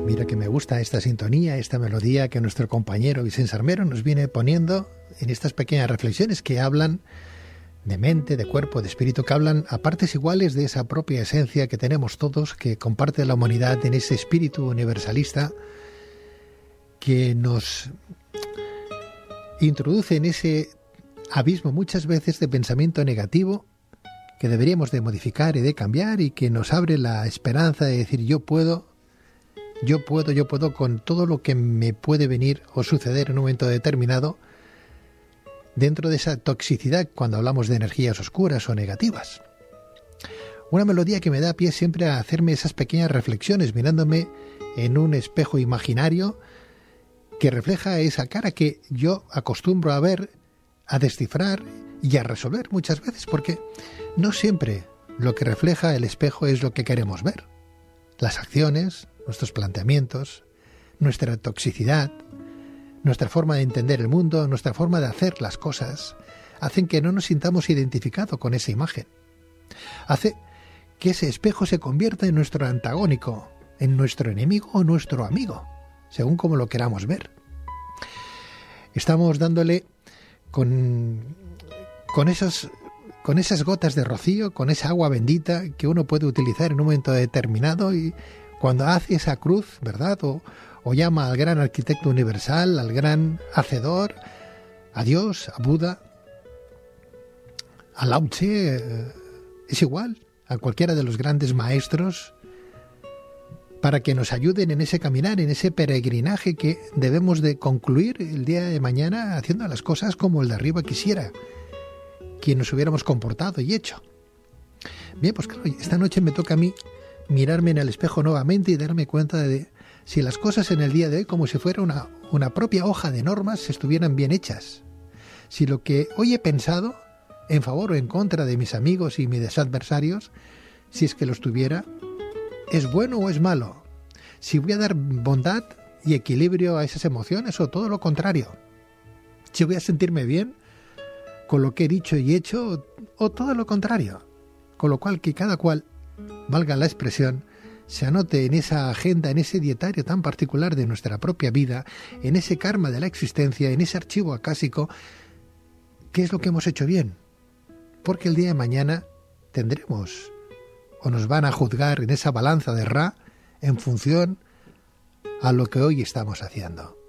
Mira que me gusta esta sintonía, esta melodía que nuestro compañero Vicente Armero nos viene poniendo en estas pequeñas reflexiones que hablan de mente, de cuerpo, de espíritu, que hablan a partes iguales de esa propia esencia que tenemos todos, que comparte la humanidad en ese espíritu universalista que nos introduce en ese abismo muchas veces de pensamiento negativo que deberíamos de modificar y de cambiar, y que nos abre la esperanza de decir yo puedo con todo lo que me puede venir o suceder en un momento determinado, dentro de esa toxicidad cuando hablamos de energías oscuras o negativas. Una melodía que me da pie siempre a hacerme esas pequeñas reflexiones mirándome en un espejo imaginario que refleja esa cara que yo acostumbro a ver, a descifrar y a resolver muchas veces, porque no siempre lo que refleja el espejo es lo que queremos ver. Las acciones, nuestros planteamientos, nuestra toxicidad, nuestra forma de entender el mundo, nuestra forma de hacer las cosas, hacen que no nos sintamos identificados con esa imagen. Hace que ese espejo se convierta en nuestro antagónico, en nuestro enemigo o nuestro amigo, según como lo queramos ver. Estamos dándole con esas gotas de rocío, con esa agua bendita que uno puede utilizar en un momento determinado, y cuando hace esa cruz, ¿verdad? O llama al gran arquitecto universal, al gran hacedor, a Dios, a Buda, a Lao Tse, es igual, a cualquiera de los grandes maestros, para que nos ayuden en ese caminar, en ese peregrinaje que debemos de concluir el día de mañana haciendo las cosas como el de arriba quisiera que nos hubiéramos comportado y hecho. Bien, pues claro, esta noche me toca a mí mirarme en el espejo nuevamente y darme cuenta de si las cosas en el día de hoy, como si fuera una propia hoja de normas, estuvieran bien hechas. Si lo que hoy he pensado, en favor o en contra de mis amigos y mis adversarios, si es que los tuviera, ¿es bueno o es malo? Si voy a dar bondad y equilibrio a esas emociones o todo lo contrario. Si voy a sentirme bien con lo que he dicho y hecho o todo lo contrario. Con lo cual que cada cual, valga la expresión, se anote en esa agenda, en ese dietario tan particular de nuestra propia vida, en ese karma de la existencia, en ese archivo acásico, qué es lo que hemos hecho bien. Porque el día de mañana tendremos o nos van a juzgar en esa balanza de Ra en función a lo que hoy estamos haciendo.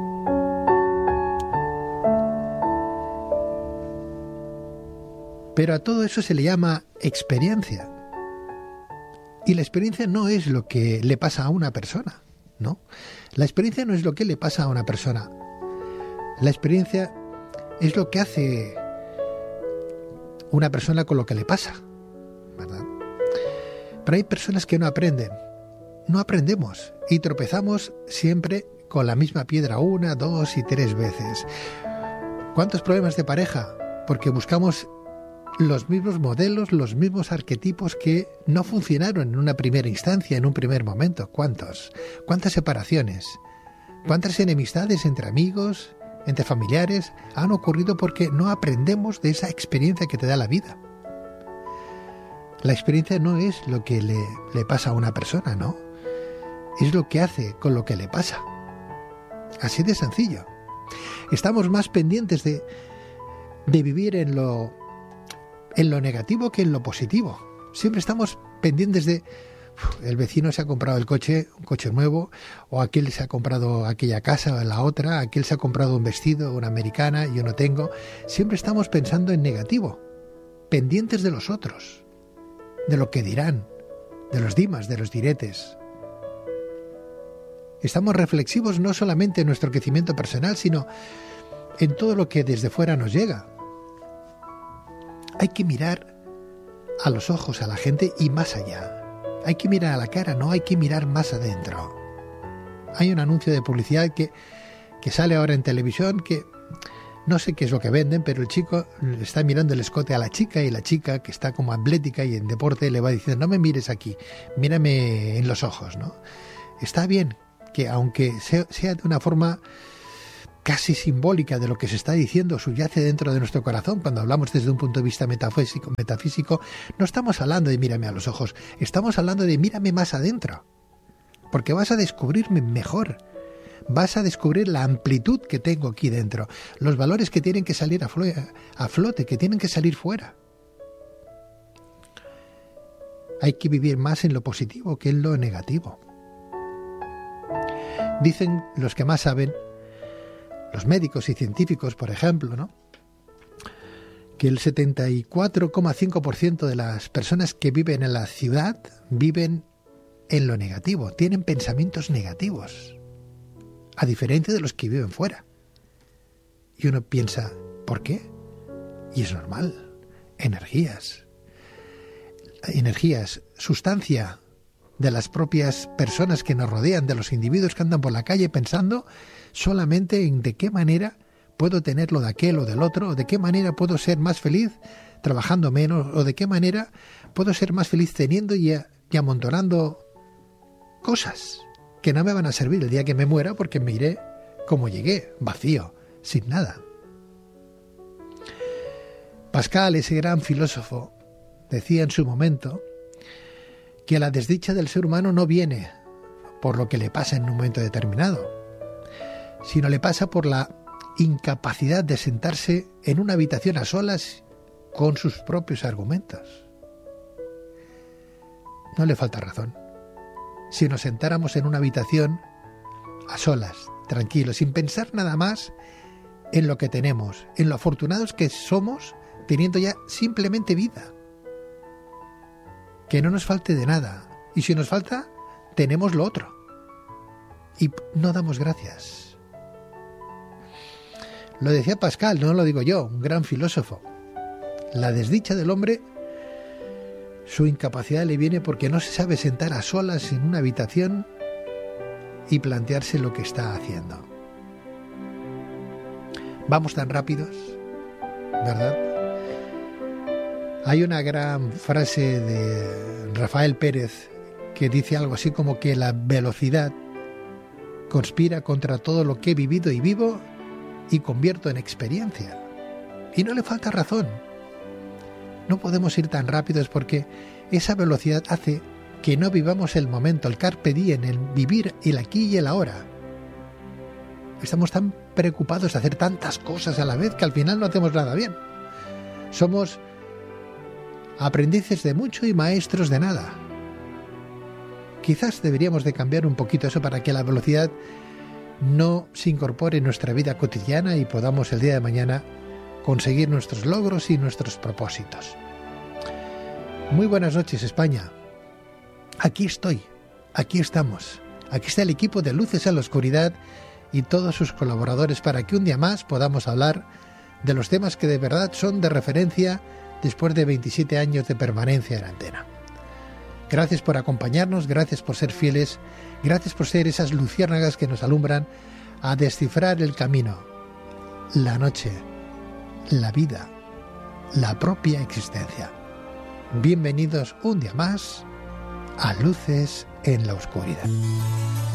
Pero a todo eso se le llama experiencia. Y la experiencia no es lo que le pasa a una persona, ¿no? La experiencia no es lo que le pasa a una persona. La experiencia es lo que hace una persona con lo que le pasa, ¿verdad? Pero hay personas que no aprenden. No aprendemos y tropezamos siempre con la misma piedra 1, 2 y 3 veces. ¿Cuántos problemas de pareja? Porque buscamos los mismos modelos, los mismos arquetipos que no funcionaron en una primera instancia, en un primer momento. ¿Cuántos? ¿Cuántas separaciones? ¿Cuántas enemistades entre amigos, entre familiares han ocurrido porque no aprendemos de esa experiencia que te da la vida? La experiencia no es lo que le pasa a una persona, ¿no? Es lo que hace con lo que le pasa. Así de sencillo. Estamos más pendientes de vivir en lo negativo que en lo positivo. Siempre estamos pendientes de el vecino se ha comprado un coche nuevo, o aquel se ha comprado aquella casa o la otra, aquel se ha comprado un vestido, una americana, yo no tengo. Siempre estamos pensando en negativo, pendientes de los otros, de lo que dirán, de los dimas, de los diretes. Estamos reflexivos no solamente en nuestro crecimiento personal, sino en todo lo que desde fuera nos llega. Hay que mirar a los ojos a la gente y más allá. Hay que mirar a la cara, no hay que mirar más adentro. Hay un anuncio de publicidad que sale ahora en televisión que no sé qué es lo que venden, pero el chico está mirando el escote a la chica y la chica, que está como atlética y en deporte, le va diciendo: no me mires aquí, mírame en los ojos, ¿no? Está bien que, aunque sea de una forma casi simbólica de lo que se está diciendo, subyace dentro de nuestro corazón. Cuando hablamos desde un punto de vista metafísico, no estamos hablando de mírame a los ojos, estamos hablando de mírame más adentro. porque vas a descubrirme mejor. Vas a descubrir la amplitud que tengo aquí dentro, los valores que tienen que salir a flote, que tienen que salir fuera. Hay que vivir más en lo positivo que en lo negativo. Dicen los que más saben, los médicos y científicos, por ejemplo, ¿no?, que el 74,5% de las personas que viven en la ciudad viven en lo negativo, tienen pensamientos negativos, a diferencia de los que viven fuera. Y uno piensa, ¿por qué? Y es normal. Energías, sustancia de las propias personas que nos rodean, de los individuos que andan por la calle pensando solamente en de qué manera puedo tener lo de aquel o del otro, o de qué manera puedo ser más feliz trabajando menos, o de qué manera puedo ser más feliz teniendo y amontonando cosas que no me van a servir el día que me muera, porque me iré como llegué, vacío, sin nada. Pascal, ese gran filósofo, decía en su momento que la desdicha del ser humano no viene por lo que le pasa en un momento determinado, sino le pasa por la incapacidad de sentarse en una habitación a solas con sus propios argumentos. No le falta razón. Si nos sentáramos en una habitación a solas, tranquilos, sin pensar nada más en lo que tenemos, en lo afortunados que somos teniendo ya simplemente vida. Que no nos falte de nada. Y si nos falta, tenemos lo otro. Y no damos gracias. Lo decía Pascal, no lo digo yo, un gran filósofo. La desdicha del hombre, su incapacidad le viene porque no se sabe sentar a solas en una habitación y plantearse lo que está haciendo. Vamos tan rápidos, ¿verdad? Hay una gran frase de Rafael Pérez que dice algo así como que la velocidad conspira contra todo lo que he vivido y vivo y convierto en experiencia. Y no le falta razón. No podemos ir tan rápidos porque esa velocidad hace que no vivamos el momento, el carpe diem, el vivir el aquí y el ahora. Estamos tan preocupados de hacer tantas cosas a la vez que al final no hacemos nada bien. Somos aprendices de mucho y maestros de nada. Quizás deberíamos de cambiar un poquito eso para que la velocidad no se incorpore en nuestra vida cotidiana y podamos el día de mañana conseguir nuestros logros y nuestros propósitos. Muy buenas noches, España. Aquí estoy, aquí estamos, aquí está el equipo de Luces en la Oscuridad y todos sus colaboradores para que un día más podamos hablar de los temas que de verdad son de referencia después de 27 años de permanencia en antena. Gracias por acompañarnos, gracias por ser fieles, gracias por ser esas luciérnagas que nos alumbran a descifrar el camino, la noche, la vida, la propia existencia. Bienvenidos un día más a Luces en la Oscuridad.